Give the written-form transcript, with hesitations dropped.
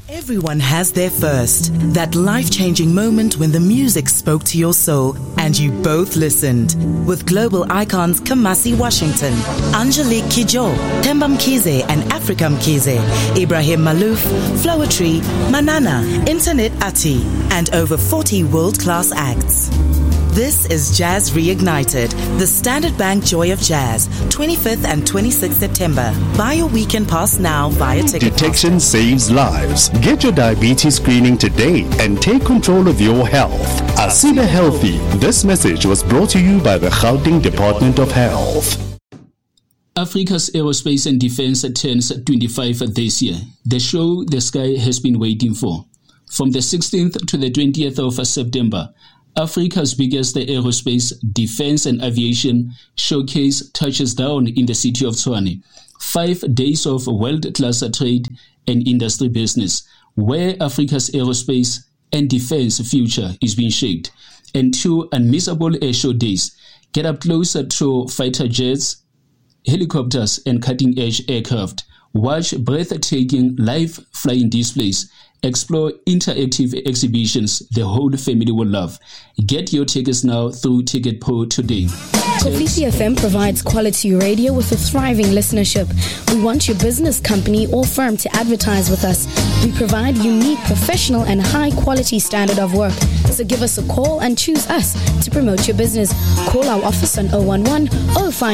Everyone has their first, that life-changing moment when the music spoke to your soul and you both listened. With global icons Kamasi Washington, Angelique Kidjo, Themba Mkhize and Africa Mkhize, Ibrahim Malouf, Flowetry, Manana, Internet Ati, and over 40 world-class acts. This is Jazz Reignited, the Standard Bank Joy of Jazz, 25th and 26th September. Buy your weekend pass now via Ticketmaster. Detection saves lives. Get your diabetes screening today and take control of your health. Asida Healthy. This message was brought to you by the Gauteng Department of Health. Africa's Aerospace and Defense turns 25 this year. The show the sky has been waiting for. From the 16th to the 20th of September, Africa's biggest aerospace, defense and aviation showcase touches down in the city of Tshwane. 5 days of world-class trade and industry business, where Africa's aerospace and defense future is being shaped. And 2 unmissable air show days. Get up closer to fighter jets, helicopters and cutting-edge aircraft. Watch breathtaking live flying displays. Explore interactive exhibitions the whole family will love. Get your tickets now through TicketPro today. Kofifi FM provides quality radio with a thriving listenership. We want your business, company or firm to advertise with us. We provide unique, professional and high quality standard of work. So give us a call and choose us to promote your business. Call our office on 011 05